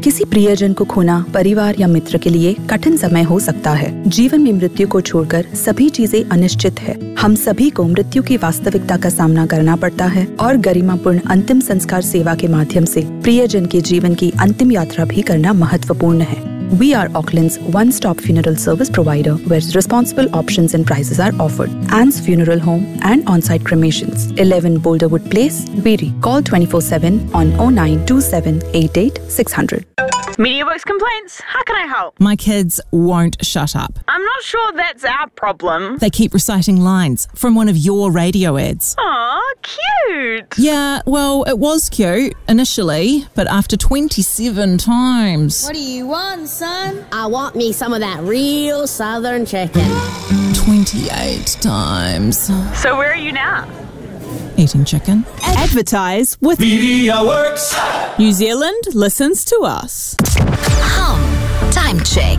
किसी प्रियजन को खोना परिवार या मित्र के लिए कठिन समय हो सकता है। जीवन में मृत्यु को छोड़कर सभी चीजें अनिश्चित है। हम सभी को मृत्यु की वास्तविकता का सामना करना पड़ता है और गरिमापूर्ण अंतिम संस्कार सेवा के माध्यम से प्रियजन के जीवन की अंतिम यात्रा भी करना महत्वपूर्ण है। We are Auckland's one-stop funeral service provider where responsible options and prices are offered. Anne's Funeral Home and on-site cremations. 11 Boulderwood Place, Beery. Call 24/7 on 0927 88 600. MediaWorks complaints. How can I help? My kids won't shut up. I'm not sure that's our problem. They keep reciting lines from one of your radio ads. Aw, cute. Yeah, well, it was cute initially, but after 27 times. What do you want, son? I want me some of that real southern chicken. 28 times. So where are you now? Eating chicken. Advertise with MediaWorks. New Zealand listens to us. Time check.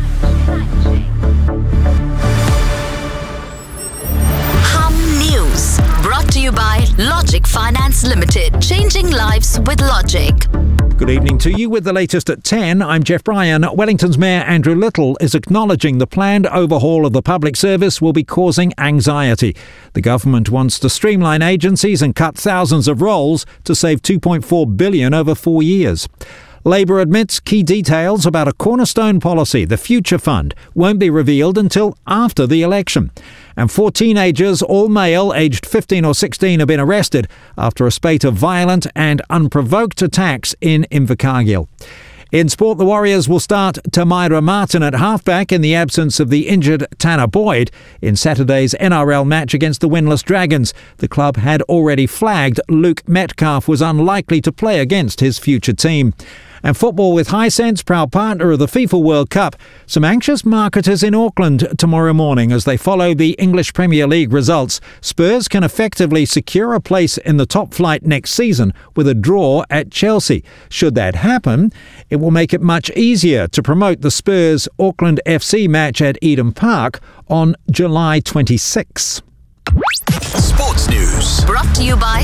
News brought to you by Logic Finance Limited, changing lives with Logic. Good evening to you with the latest at 10. I'm Jeff Bryan. Wellington's Mayor Andrew Little is acknowledging the planned overhaul of the public service will be causing anxiety. The government wants to streamline agencies and cut thousands of roles to save $2.4 billion over 4 years. Labour admits key details about a cornerstone policy, the Future Fund, won't be revealed until after the election. And 4 teenagers, all male, aged 15 or 16, have been arrested after a spate of violent and unprovoked attacks in Invercargill. In sport, the Warriors will start Tamaira Martin at halfback in the absence of the injured Tanner Boyd. In Saturday's NRL match against the winless Dragons, the club had already flagged Luke Metcalf was unlikely to play against his future team. And football with Hisense, proud partner of the FIFA World Cup. Some anxious marketers in Auckland tomorrow morning as they follow the English Premier League results. Spurs can effectively secure a place in the top flight next season with a draw at Chelsea. Should that happen, it will make it much easier to promote the Spurs Auckland FC match at Eden Park on July 26. Sports News brought to you by